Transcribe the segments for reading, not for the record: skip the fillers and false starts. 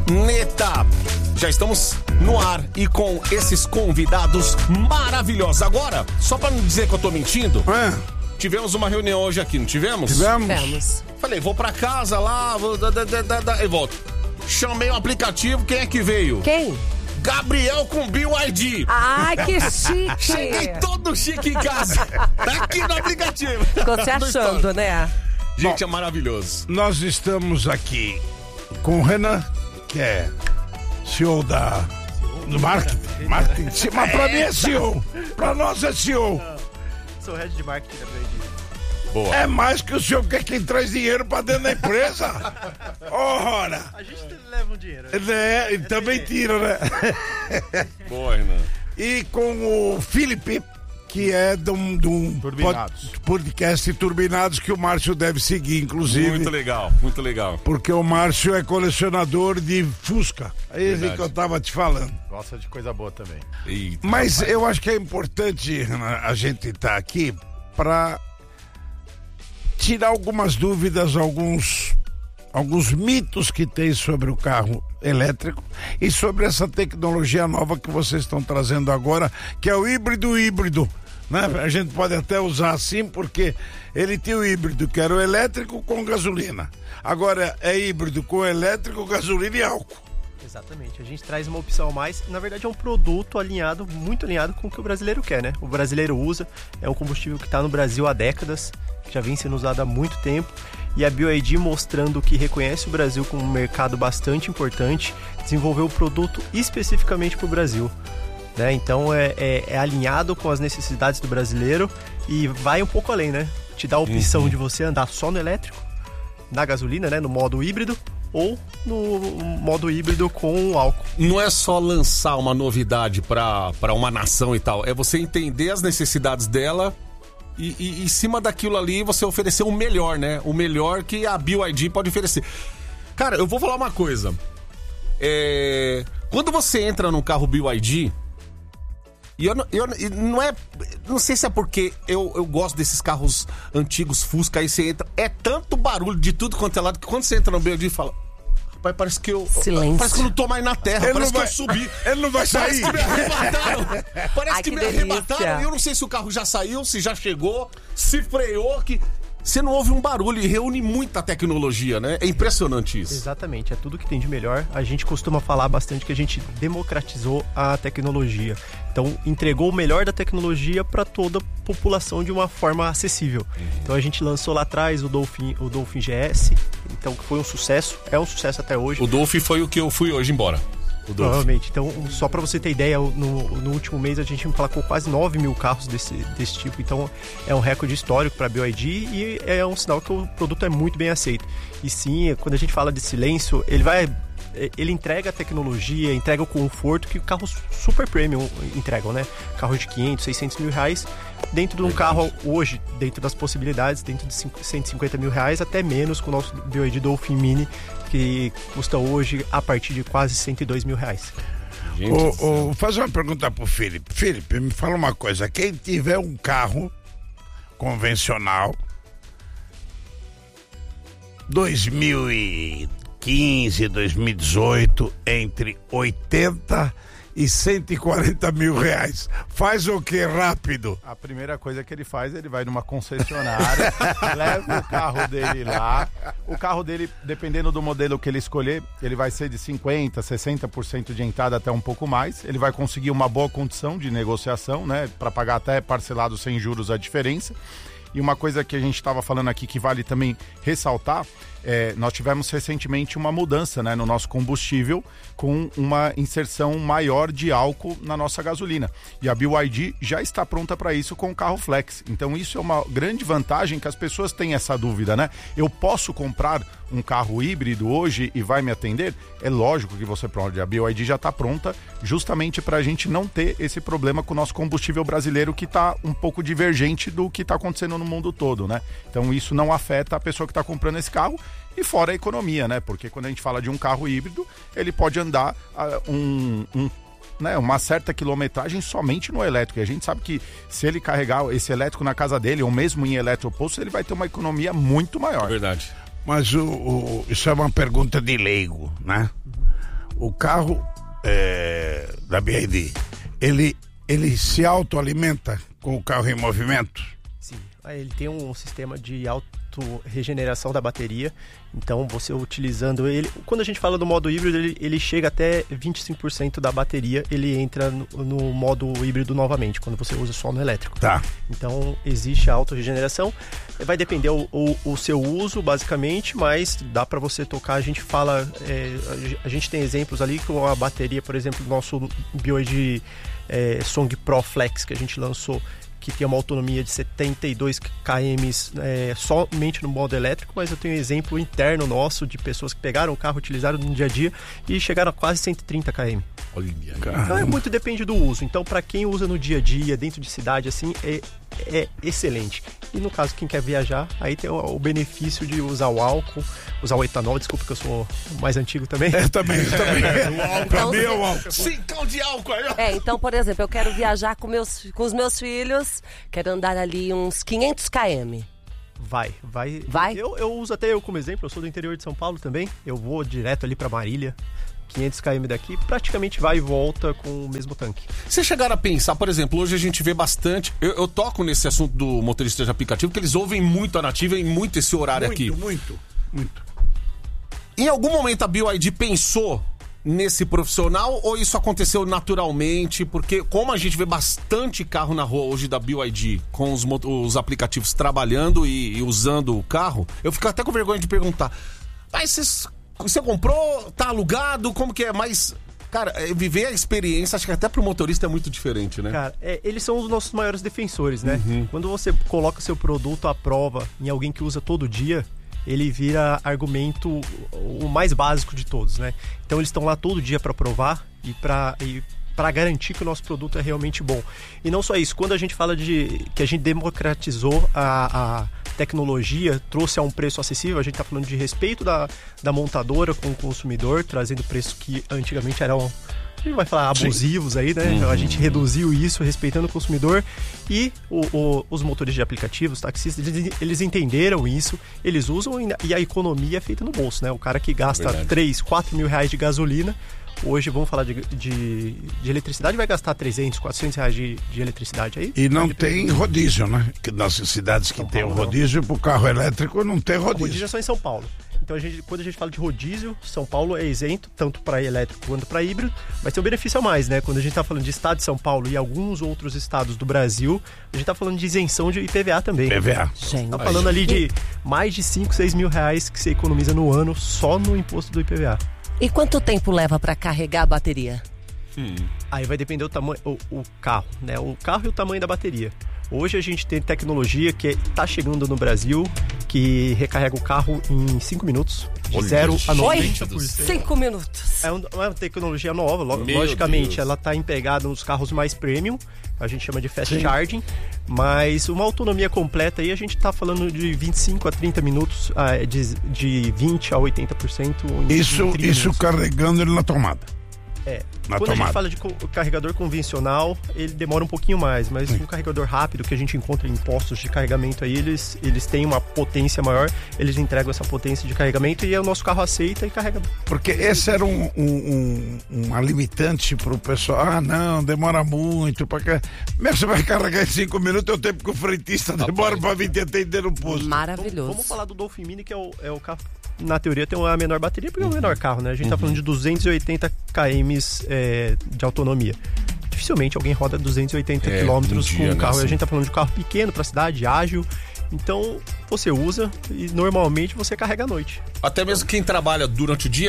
Planeta. Já estamos no ar e com esses convidados maravilhosos. Agora, só pra não dizer que eu tô mentindo, tivemos uma reunião hoje aqui, não tivemos? Tivemos. Falei, vou pra casa lá, e volto. Chamei o aplicativo, quem é que veio? Quem? Gabriel com BYD. Ai, que chique. Cheguei todo chique em casa. Tá aqui no aplicativo. Ficou se achando, né? Gente, é maravilhoso. Nós estamos aqui com o Renan, que é CEO do marketing. Mas pra mim é CEO. Pra nós é CEO. Sou head de marketing da BYD. Boa. É mais que o senhor que é quem traz dinheiro pra dentro da empresa. Ora. A gente leva um dinheiro. E também tira, né? Boa, Renan. E com o Felipe, que é de um podcast Turbinados, que o Márcio deve seguir, inclusive. Muito legal, muito legal. Porque o Márcio é colecionador de Fusca. É esse que eu tava te falando. Gosta de coisa boa também. Eita, Mas eu acho que é importante a gente estar aqui para tirar algumas dúvidas, alguns mitos que tem sobre o carro elétrico e sobre essa tecnologia nova que vocês estão trazendo agora, que é o híbrido, né? A gente pode até usar assim, porque ele tem o híbrido, que era o elétrico com gasolina. Agora é híbrido com elétrico, gasolina e álcool. Exatamente, a gente traz uma opção a mais. Na verdade é um produto muito alinhado com o que o brasileiro quer, né? O brasileiro usa, é um combustível que está no Brasil há décadas, que já vem sendo usado há muito tempo. E a BYD, mostrando que reconhece o Brasil como um mercado bastante importante, desenvolveu o produto especificamente para o Brasil, né? Então é alinhado com as necessidades do brasileiro e vai um pouco além, né? Te dá a opção de você andar só no elétrico, na gasolina, né? No modo híbrido, ou no modo híbrido com álcool. Não é só lançar uma novidade para uma nação e tal, é você entender as necessidades dela e em cima daquilo ali você oferecer o melhor, né? O melhor que a BYD pode oferecer. Cara, eu vou falar uma coisa. Quando você entra num carro BYD, e não sei se é porque eu gosto desses carros antigos Fusca, aí você entra, é tanto barulho de tudo quanto é lado, que quando você entra no BYD e fala, rapaz, parece que eu não tô mais na terra, parece que eu subi. Ele não vai sair. Parece que me arrebataram. Parece que me delícia. arrebataram. E eu não sei se o carro já saiu, se já chegou, se freou, que você não ouve um barulho e reúne muita tecnologia, né? É impressionante isso. Exatamente, é tudo que tem de melhor. A gente costuma falar bastante que a gente democratizou a tecnologia. Então, entregou o melhor da tecnologia para toda a população de uma forma acessível. Então, a gente lançou lá atrás o Dolphin GS, então que foi um sucesso, é um sucesso até hoje. O Dolphin foi o que eu fui hoje embora. Provavelmente. Então, só para você ter ideia, no último mês a gente emplacou quase 9 mil carros desse tipo. Então, é um recorde histórico para a BYD e é um sinal que o produto é muito bem aceito. E sim, quando a gente fala de silêncio, ele entrega a tecnologia, entrega o conforto que carros super premium entregam, né? Carros de 500, 600 mil reais, dentro de um carro hoje, dentro das possibilidades, dentro de 150 mil reais, até menos com o nosso BYD Dolphin Mini, que custa hoje a partir de quase 102 mil reais. Vou fazer uma pergunta pro Felipe. Felipe, me fala uma coisa, quem tiver um carro convencional 2015, 2018, entre 80 e 140 mil reais. Faz o que rápido? A primeira coisa que ele faz, ele vai numa concessionária, leva o carro dele lá. O carro dele, dependendo do modelo que ele escolher, ele vai ser de 50%, 60% de entrada, até um pouco mais. Ele vai conseguir uma boa condição de negociação, né? Para pagar até parcelado sem juros a diferença. E uma coisa que a gente estava falando aqui que vale também ressaltar, nós tivemos recentemente uma mudança, né, no nosso combustível, com uma inserção maior de álcool na nossa gasolina. E a BYD já está pronta para isso com o carro Flex. Então isso é uma grande vantagem, que as pessoas têm essa dúvida, né? Eu posso comprar um carro híbrido hoje e vai me atender? É lógico que você pode. A BYD já está pronta justamente para a gente não ter esse problema com o nosso combustível brasileiro, que está um pouco divergente do que está acontecendo no mundo todo, né? Então isso não afeta a pessoa que está comprando esse carro. E fora a economia, né? Porque quando a gente fala de um carro híbrido, ele pode andar uma certa quilometragem somente no elétrico. E a gente sabe que se ele carregar esse elétrico na casa dele, ou mesmo em eletroposto, ele vai ter uma economia muito maior. É verdade. Mas isso é uma pergunta de leigo, né? o carro da BYD, ele se autoalimenta com o carro em movimento? Sim, ele tem um sistema de auto-regeneração da bateria, então você utilizando ele, quando a gente fala do modo híbrido, ele chega até 25% da bateria, ele entra no modo híbrido novamente, quando você usa só no elétrico. Tá. Então existe a auto-regeneração, vai depender o seu uso basicamente, mas dá para você tocar, a gente fala, a gente tem exemplos ali com a bateria, por exemplo, do nosso BYD Song Pro Flex que a gente lançou, que tem uma autonomia de 72 km somente no modo elétrico, mas eu tenho um exemplo interno nosso de pessoas que pegaram o carro, utilizaram no dia a dia e chegaram a quase 130 km. Olha, Então muito depende do uso. Então para quem usa no dia a dia, dentro de cidade, assim, é excelente. E no caso, quem quer viajar, aí tem o benefício de usar o álcool, usar o etanol, desculpa que eu sou mais antigo também. Também. O álcool, Então, pra mim é o álcool. 5 de álcool aí, ó. Então, por exemplo, eu quero viajar com os meus filhos, quero andar ali uns 500 km. Vai. Eu uso até eu como exemplo, eu sou do interior de São Paulo também, eu vou direto ali pra Marília, 500 km daqui, praticamente vai e volta com o mesmo tanque. Vocês chegaram a pensar, por exemplo, hoje a gente vê bastante, eu toco nesse assunto do motorista de aplicativo, que eles ouvem muito a Nativa e muito esse horário aqui. Muito. Em algum momento a BYD pensou nesse profissional ou isso aconteceu naturalmente? Porque como a gente vê bastante carro na rua hoje da BYD com os aplicativos trabalhando e usando o carro, eu fico até com vergonha de perguntar, mas você comprou, tá alugado, como que é? Mas, cara, viver a experiência, acho que até pro motorista é muito diferente, né? Cara, eles são os nossos maiores defensores, né? Quando você coloca seu produto à prova em alguém que usa todo dia, ele vira argumento o mais básico de todos, né? Então eles estão lá todo dia para provar e para garantir que o nosso produto é realmente bom. E não só isso, quando a gente fala de que a gente democratizou a tecnologia, trouxe a um preço acessível, a gente está falando de respeito da montadora com o consumidor, trazendo preços que antigamente eram, a gente vai falar, abusivos aí, né? A gente reduziu isso, respeitando o consumidor, e os motores de aplicativos, taxistas, eles entenderam isso, eles usam, e a economia é feita no bolso, né? O cara que gasta 3, 4 mil reais de gasolina, hoje vamos falar de eletricidade, vai gastar 300, 400 reais de eletricidade aí. E não tem rodízio, né? Que nas cidades que tem o rodízio, pro carro elétrico não tem rodízio. Rodízio é só em São Paulo. Então, quando a gente fala de rodízio, São Paulo é isento, tanto para elétrico quanto para híbrido, mas tem um benefício a mais, né? Quando a gente está falando de estado de São Paulo e alguns outros estados do Brasil, a gente está falando de isenção de IPVA também. IPVA. Gente. Tá falando ali de mais de 5, 6 mil reais que você economiza no ano só no imposto do IPVA. E quanto tempo leva para carregar a bateria? Aí vai depender do tamanho, o carro, né? O carro e o tamanho da bateria. Hoje a gente tem tecnologia que está chegando no Brasil, que recarrega o carro em 5 minutos, de 0 a 90%. 5 minutos. É uma tecnologia nova, logicamente, ela está empregada nos carros mais premium, a gente chama de fast charging, mas uma autonomia completa aí a gente está falando de 25 a 30 minutos, de 20 a 80%. Isso carregando ele na tomada. Quando a gente fala de carregador convencional, ele demora um pouquinho mais, mas um carregador rápido que a gente encontra em postos de carregamento aí, eles têm uma potência maior, eles entregam essa potência de carregamento e o nosso carro aceita e carrega. Porque esse era uma limitante pro pessoal. Não, demora muito. Mesmo você vai carregar em 5 minutos, é o tempo que o frentista demora pra vir te atender no posto. Maravilhoso. Vamos falar do Dolphin Mini, que é o carro, na teoria, tem a menor bateria, porque é o menor carro, né? A gente tá falando de 280 km de autonomia. Dificilmente alguém roda 280 km com um carro. A gente tá falando de um carro pequeno pra cidade, ágil. Então, você usa e normalmente você carrega à noite. Até mesmo quem trabalha durante o dia,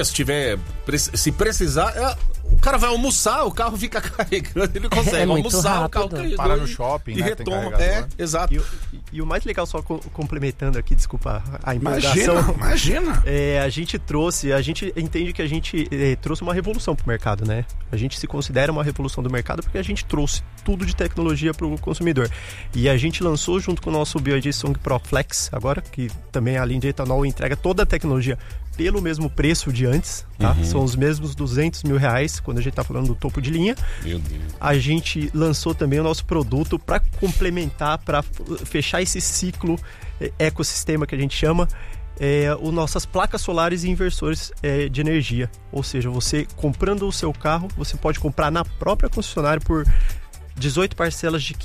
se precisar, o cara vai almoçar, o carro fica carregando, ele consegue almoçar, rápido. o carro carregando. Para no shopping, e né? retoma. Tem Exato. E o mais legal, só complementando aqui, desculpa a empolgação. Imagina. A gente entende que a gente trouxe uma revolução pro mercado, né? A gente se considera uma revolução do mercado porque a gente trouxe tudo de tecnologia pro consumidor. E a gente lançou junto com o nosso BYD Song Pro Flex, agora, que também a linha de etanol entrega toda a tecnologia pelo mesmo preço de antes, tá? São os mesmos 200 mil reais quando a gente tá falando do topo de linha. Meu Deus. A gente lançou também o nosso produto para complementar, para fechar esse ciclo, ecossistema que a gente chama, as nossas placas solares e inversores de energia. Ou seja, você comprando o seu carro, você pode comprar na própria concessionária por 18 parcelas de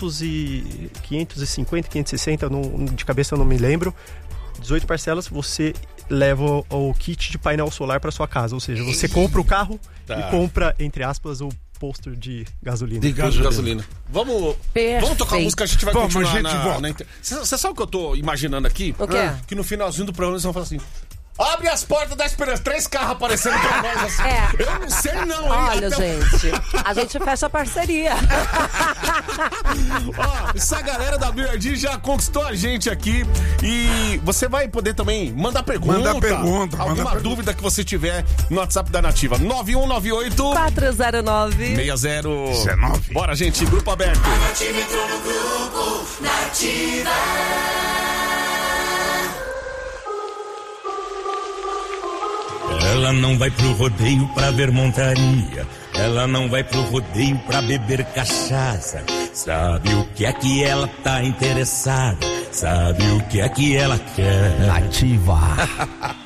550, 560, de cabeça eu não me lembro. 18 parcelas, você leva o kit de painel solar para sua casa. Ou seja, você compra o carro e compra, entre aspas, o posto de gasolina. Vamos tocar a música, a gente vai continuar na Você sabe o que eu tô imaginando aqui? O quê? Que no finalzinho do programa eles vão falar assim: abre as portas da esperança, 3 carros aparecendo pra nós assim. Eu não sei não, hein? Olha, gente, a gente fecha a parceria. Essa galera da BYD já conquistou a gente aqui. E você vai poder também mandar pergunta. Alguma dúvida que você tiver no WhatsApp da Nativa. 9198 409 6019. Bora, gente, grupo aberto. A Nativa entrou no grupo Nativa. Ela não vai pro rodeio pra ver montaria. Ela não vai pro rodeio pra beber cachaça. Sabe o que é que ela tá interessada? Sabe o que é que ela quer? Nativa.